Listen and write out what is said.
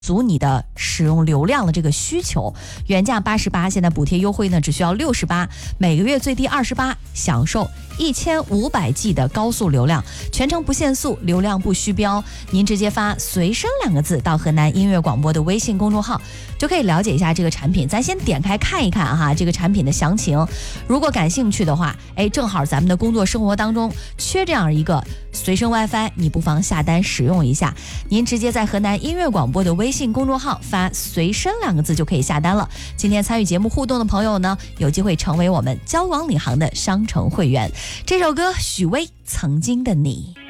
足你的使用流量的这个需求，原价88，现在补贴优惠呢只需要68，每个月最低28，享受1500G 的高速流量，全程不限速，流量不虚标。您直接发随身2个字到河南音乐广播的微信公众号，就可以了解一下这个产品。咱先点开看一看哈，这个产品的详情。如果感兴趣的话，正好咱们的工作生活当中缺这样一个随身 WiFi， 你不妨下单使用一下。您直接在河南音乐广播的微信公众号发随身2个字就可以下单了。今天参与节目互动的朋友呢，有机会成为我们交广领航的商城会员。这首歌许巍曾经的你。